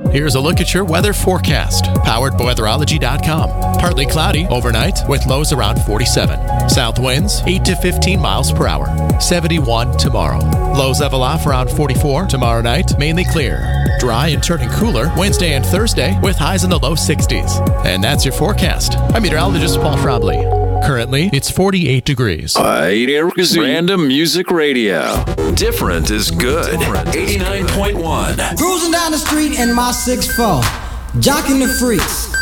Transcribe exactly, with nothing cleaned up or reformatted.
Here's a look at your weather forecast, powered by weatherology dot com. Partly cloudy overnight with lows around forty-seven. South winds eight to fifteen miles per hour. seventy-one tomorrow. Lows level off around forty-four. Tomorrow night, mainly clear. Dry and turning cooler Wednesday and Thursday with highs in the low sixties. And that's your forecast. I'm meteorologist Paul Frobley. Currently, it's forty-eight degrees. Random Music Radio. Different is good. eighty-nine point one. Cruising down the street in my six four, jocking the freaks.